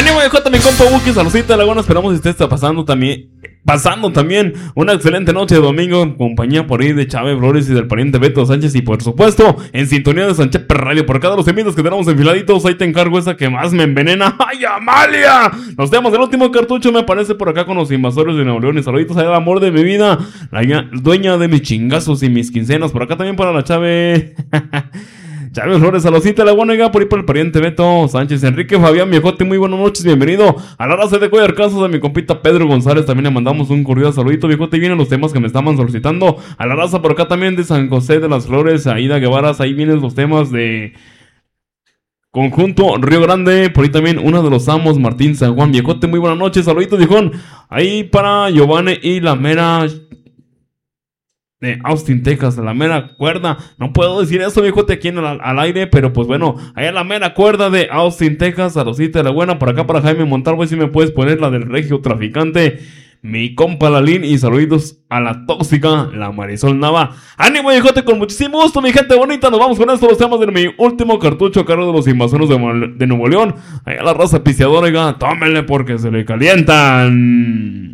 Ánimo de J, mi compa Buki, saludcita Laguna. Esperamos que usted está pasando también una excelente noche de domingo en compañía por ahí de Chávez Flores y del pariente Beto Sánchez. Y por supuesto, en sintonía de Sánchez Radio. Por cada los envíos que tenemos enfiladitos, ahí te encargo esa que más me envenena. ¡Ay, Amalia! Nos tenemos el último cartucho, me aparece por acá con los invasores de Nuevo León. Y saluditos al amor de mi vida, la dueña de mis chingazos y mis quincenas. Por acá también para la Chávez. Chávez Flores, saludcita, la buena, por ahí por el pariente Beto Sánchez, Enrique Fabián, viejote, muy buenas noches, bienvenido a la raza de Cuellar Casos, a mi compita Pedro González, también le mandamos un cordial saludito, viejote, vienen los temas que me estaban solicitando, a la raza por acá también de San José de las Flores, Aida Guevara, ahí vienen los temas de Conjunto Río Grande, por ahí también uno de los amos, Martín San Juan, viejote, muy buenas noches, saluditos, viejón, ahí para Giovanni y la mera de Austin, Texas, a la mera cuerda. No puedo decir eso, viejote, aquí al aire, pero pues bueno, allá la mera cuerda de Austin, Texas, a Rosita de la Buena, por acá para Jaime Montalvo, y si me puedes poner la del Regio Traficante, mi compa Lalín, y saluditos a la tóxica, la Marisol Nava. Ánimo, viejote, con muchísimo gusto, mi gente bonita, nos vamos con estos los temas de mi último cartucho a cargo de los invasores de Nuevo León. Allá la raza pisteadora, oiga, tómenle porque se le calientan.